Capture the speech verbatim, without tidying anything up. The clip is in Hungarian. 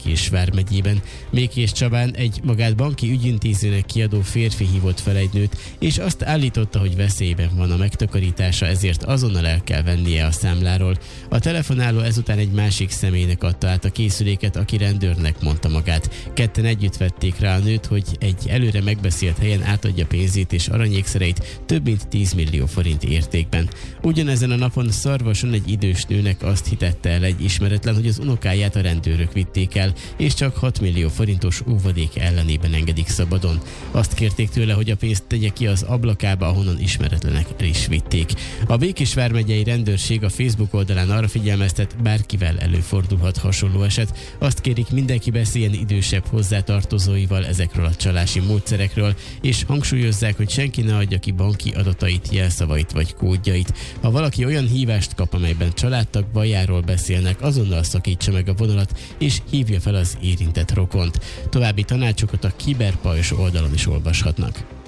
Békés vármegyében. Békés Csabán egy magát banki ügyintézőnek kiadó férfi hívott fel egy nőt, és azt állította, hogy veszélyben van a megtakarítása, ezért azonnal el kell vennie a számláról. A telefonáló ezután egy másik személynek adta át a készüléket, aki rendőrnek mondta magát. Ketten együtt vették rá a nőt, hogy egy előre megbeszélt helyen átadja pénzét és aranyékszereit több mint tíz millió forint értékben. Ugyanezen a napon Szarvason egy idős nőnek azt hitette el egy ismeretlen, hogy az unokáját a rendőrök vitték el, és csak hat millió forintos óvadék ellenében engedik szabadon. Azt kérték tőle, hogy a pénzt tegye ki az ablakába, ahonnan ismeretlenek el is vitték. A Békés vármegyei rendőrség a Facebook oldalán arra figyelmeztet, bárkivel előfordulhat hasonló eset. Azt kérik, mindenki beszéljen idősebb hozzátartozóival ezekről a csalási módszerekről, és hangsúlyozzák, hogy senki ne adja ki banki adatait, jelszavait vagy kódjait. Ha valaki olyan hívást kap, amelyben családtag bajáról beszélnek, azonnal szakítsa meg a vonalat, és hívja fel az érintett rokont. További tanácsokat a Kiberpajzs oldalon is olvashatnak.